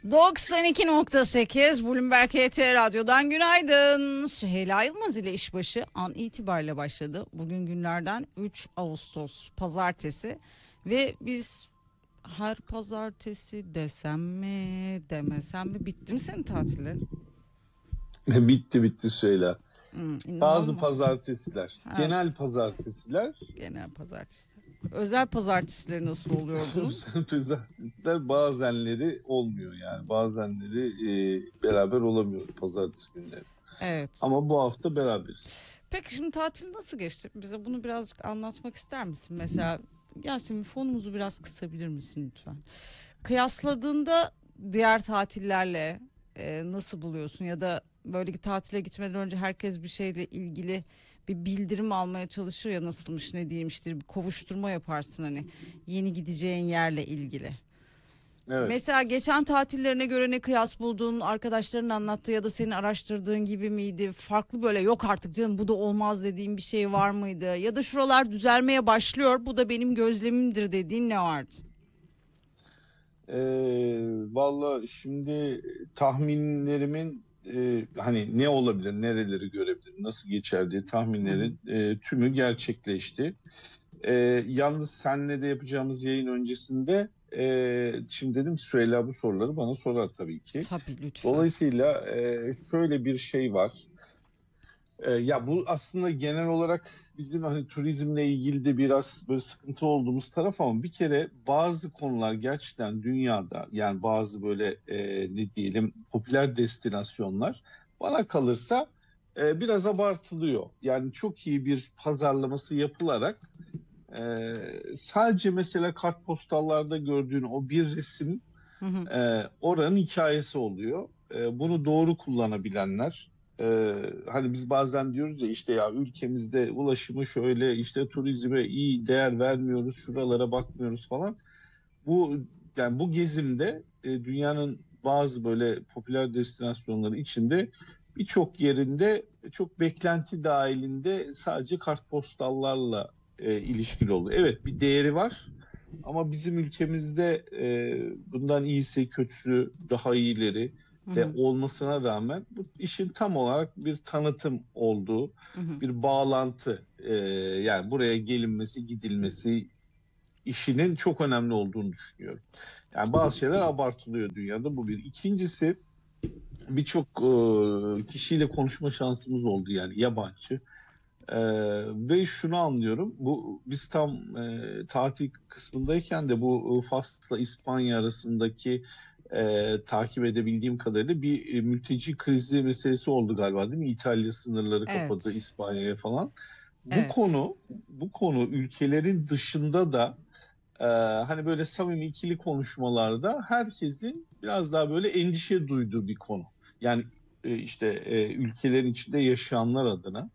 92.8 Bloomberg HT Radyo'dan günaydın. Süheyla Yılmaz ile işbaşı an itibariyle başladı. Bugün günlerden 3 Ağustos Pazartesi ve biz her pazartesi desem mi demesem mi, bitti mi senin tatillerin? Bitti Süheyla. Bazı İnanılmaz. pazartesiler, Ha. Genel pazartesiler. Genel pazartesiler. Özel pazartesileri nasıl oluyor bunun? Pazartesiler bazenleri olmuyor yani. Bazenleri beraber olamıyoruz pazartesi günleri. Evet. Ama bu hafta beraberiz. Peki şimdi tatil nasıl geçti? Bize bunu birazcık anlatmak ister misin? Mesela Yasemin, fonumuzu biraz kısabilir misin lütfen? Kıyasladığında diğer tatillerle nasıl buluyorsun? Ya da böyle ki tatile gitmeden önce herkes bir şeyle ilgili bir bildirim almaya çalışır ya, nasılmış ne değilmiştir, bir kovuşturma yaparsın hani yeni gideceğin yerle ilgili. Evet. Mesela geçen tatillerine göre ne kıyas buldun, arkadaşların anlattığı ya da senin araştırdığın gibi miydi? Farklı, böyle yok artık canım bu da olmaz dediğin bir şey var mıydı? Ya da şuralar düzelmeye başlıyor, bu da benim gözlemimdir dediğin ne vardı? Valla şimdi tahminlerimin hani ne olabilir, nereleri görebilir, nasıl geçer diye Hı hı. tahminlerin tümü gerçekleşti. Yalnız seninle de yapacağımız yayın öncesinde şimdi dedim Süheyla bu soruları bana sorar tabii ki. Tabii, lütfen. Dolayısıyla şöyle bir şey var. Ya bu aslında genel olarak bizim hani turizmle ilgili de biraz böyle sıkıntı olduğumuz taraf, ama bir kere bazı konular gerçekten dünyada, yani bazı böyle ne diyelim popüler destinasyonlar bana kalırsa biraz abartılıyor. Yani çok iyi bir pazarlaması yapılarak sadece mesela kartpostallarda gördüğün o bir resim Hı hı. oranın hikayesi oluyor. Bunu doğru kullanabilenler, hani biz bazen diyoruz ya işte ya ülkemizde ulaşımı şöyle, işte turizme iyi değer vermiyoruz, şuralara bakmıyoruz falan. Bu yani bu gezimde dünyanın bazı böyle popüler destinasyonları içinde birçok yerinde çok beklenti dahilinde sadece kartpostallarla ilişkili oluyor. Evet, bir değeri var ama bizim ülkemizde bundan iyisi, kötüsü, daha iyileri Hı de hı. olmasına rağmen bu işin tam olarak bir tanıtım olduğu, Hı hı. bir bağlantı, yani buraya gelinmesi, gidilmesi işinin çok önemli olduğunu düşünüyorum. Yani bazı şeyler abartılıyor dünyada, bu bir. İkincisi, birçok kişiyle konuşma şansımız oldu, yani yabancı. Ee, Ve şunu anlıyorum. Bu biz tam tatil kısmındayken de bu Fas'la İspanya arasındaki takip edebildiğim kadarıyla bir mülteci krizi meselesi oldu galiba, değil mi? İtalya sınırları kapadı Evet. İspanya'ya falan. Bu Evet. konu bu konu ülkelerin dışında da hani böyle samimi ikili konuşmalarda herkesin biraz daha böyle endişe duyduğu bir konu. Yani işte ülkelerin içinde yaşayanlar adına.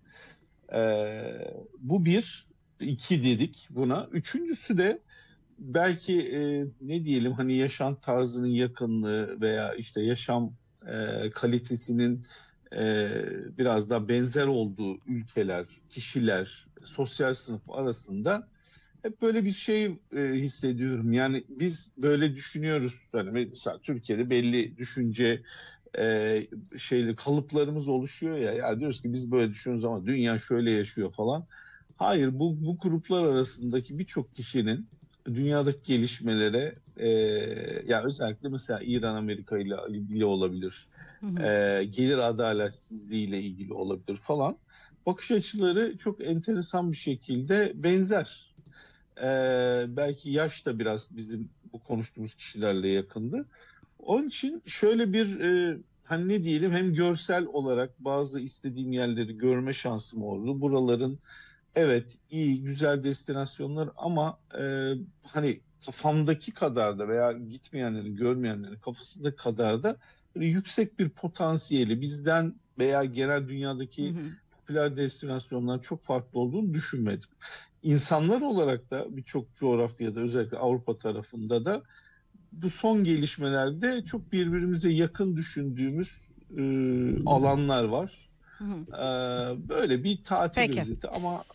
Bu bir, iki dedik buna. Üçüncüsü de belki ne diyelim, hani yaşam tarzının yakınlığı veya işte yaşam kalitesinin biraz daha benzer olduğu ülkeler, kişiler, sosyal sınıf arasında hep böyle bir şey hissediyorum. Yani biz böyle düşünüyoruz. Yani mesela Türkiye'de belli düşünce kalıplarımız oluşuyor ya. Ya diyoruz ki biz böyle düşünüyoruz ama dünya şöyle yaşıyor falan. Hayır, bu gruplar arasındaki birçok kişinin dünyadaki gelişmelere, ya özellikle mesela İran Amerika ile ilgili olabilir. Hı hı. Gelir adaletsizliği ile ilgili olabilir falan. Bakış açıları çok enteresan bir şekilde benzer. Belki yaş da biraz bizim bu konuştuğumuz kişilerle yakındı. Onun için şöyle bir hani ne diyelim, hem görsel olarak bazı istediğim yerleri görme şansım oldu. Buraların evet iyi, güzel destinasyonlar ama hani kafamdaki kadar da veya gitmeyenlerin, görmeyenlerin kafasındaki kadar da böyle yüksek bir potansiyeli bizden veya genel Hı dünyadaki hı. popüler destinasyonlar çok farklı olduğunu düşünmedim. İnsanlar olarak da birçok coğrafyada, özellikle Avrupa tarafında da bu son gelişmelerde çok birbirimize yakın düşündüğümüz alanlar var. Hı hı. Böyle bir tatil Peki. özeti ama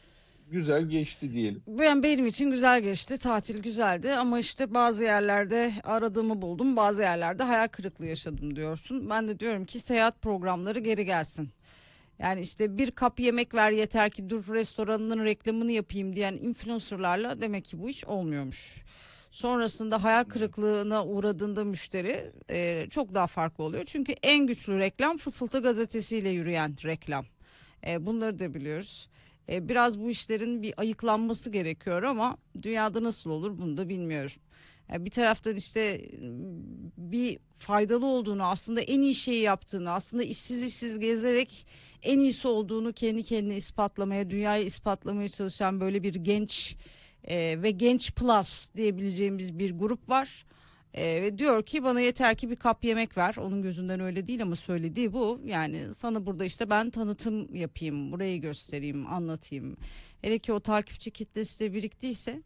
güzel geçti diyelim. Benim için güzel geçti. Tatil güzeldi ama işte bazı yerlerde aradığımı buldum. Bazı yerlerde hayal kırıklığı yaşadım diyorsun. Ben de diyorum ki seyahat programları geri gelsin. Yani işte bir kap yemek ver yeter ki dur restoranının reklamını yapayım diyen influencerlarla demek ki bu iş olmuyormuş. Sonrasında hayal kırıklığına uğradığında müşteri çok daha farklı oluyor. Çünkü en güçlü reklam Fısıltı gazetesiyle yürüyen reklam. Bunları da biliyoruz. Biraz bu işlerin bir ayıklanması gerekiyor ama dünyada nasıl olur bunu da bilmiyorum. Bir taraftan işte bir faydalı olduğunu, aslında en iyi şeyi yaptığını, aslında işsiz gezerek en iyisi olduğunu kendi kendine ispatlamaya, dünyayı ispatlamaya çalışan böyle bir genç ve genç plus diyebileceğimiz bir grup var. Ve diyor ki bana yeter ki bir kap yemek ver. Onun gözünden öyle değil ama söylediği bu. Yani sana burada işte ben tanıtım yapayım, burayı göstereyim, anlatayım. Hele ki o takipçi kitlesi de biriktiyse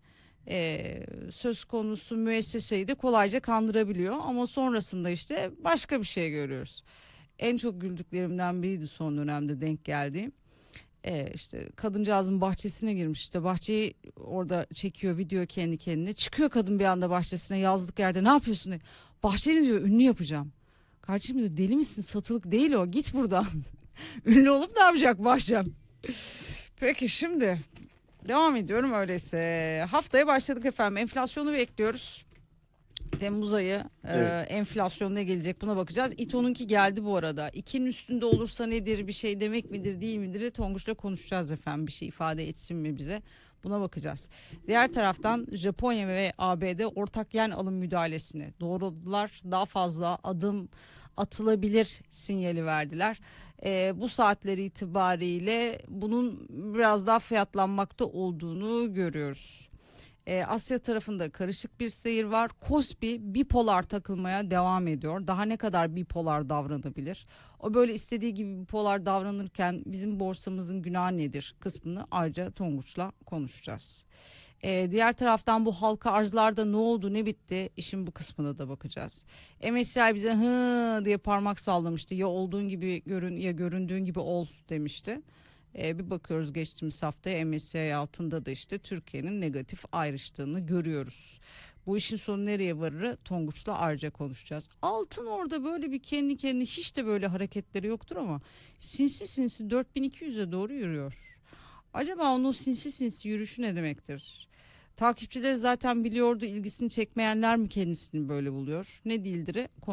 söz konusu müesseseyi de kolayca kandırabiliyor. Ama sonrasında işte başka bir şey görüyoruz. En çok güldüklerimden biriydi son dönemde denk geldiğim. İşte kadıncağızın bahçesine girmiş, işte bahçeyi orada çekiyor video kendi kendine, çıkıyor kadın bir anda bahçesine yazlık yerde, ne yapıyorsun diye. Bahçeni diyor ünlü yapacağım. Kardeşim diyor, deli misin, satılık değil o, git buradan. Ünlü olup ne yapacak bahçem. Peki şimdi devam ediyorum öyleyse. Haftaya başladık efendim, enflasyonu bekliyoruz. Temmuz ayı Evet. enflasyon ne gelecek buna bakacağız. İTO'nunki geldi bu arada. 2'nin üstünde olursa nedir, bir şey demek midir değil midir Tonguç'la konuşacağız efendim, bir şey ifade etsin mi bize, buna bakacağız. Diğer taraftan Japonya ve ABD ortak yen alım müdahalesini doğruladılar. Daha fazla adım atılabilir sinyali verdiler. Bu saatler itibariyle bunun biraz daha fiyatlanmakta olduğunu görüyoruz. Asya tarafında karışık bir seyir var. Kospi bipolar takılmaya devam ediyor. Daha ne kadar bipolar davranabilir? O böyle istediği gibi bipolar davranırken bizim borsamızın günahı nedir kısmını ayrıca Tonguç'la konuşacağız. Diğer taraftan bu halka arzlarda ne oldu ne bitti, işin bu kısmına da bakacağız. MSCI bize hı diye parmak sallamıştı. Ya olduğun gibi görün ya göründüğün gibi ol demişti. Bir bakıyoruz geçtiğimiz haftaya MSCI altında da işte Türkiye'nin negatif ayrıştığını görüyoruz. Bu işin sonu nereye varır Tonguç'la ayrıca konuşacağız. Altın orada böyle bir kendi kendine, hiç de böyle hareketleri yoktur ama sinsi sinsi 4200'e doğru yürüyor. Acaba onun sinsi sinsi yürüyüşü ne demektir? Takipçileri zaten biliyordu, ilgisini çekmeyenler mi kendisini böyle buluyor? Ne değildir?